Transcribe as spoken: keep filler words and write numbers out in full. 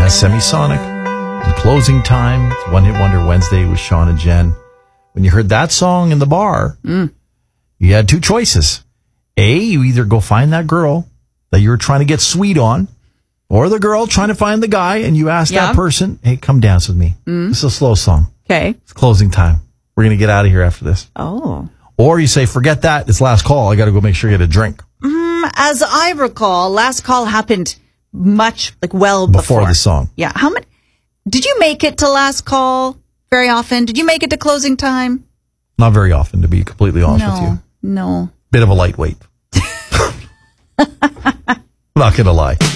That's Semisonic. And Closing Time. It's One Hit Wonder Wednesday with Sean and Jen. When you heard that song in the bar, mm. you had two choices. A, you either go find that girl that you were trying to get sweet on, or the girl trying to find the guy, and you ask yeah. that person, hey, come dance with me. Mm. It's a slow song. Okay. It's closing time. We're going to get out of here after this. Oh. Or you say, forget that. It's last call. I got to go make sure you get a drink. Mm, as I recall, last call happened much, like, well before. Before the song. Yeah. How many? Did you make it to last call very often? Did you make it to closing time? Not very often, to be completely honest no, with you. No. Bit of a lightweight. I'm not going to lie.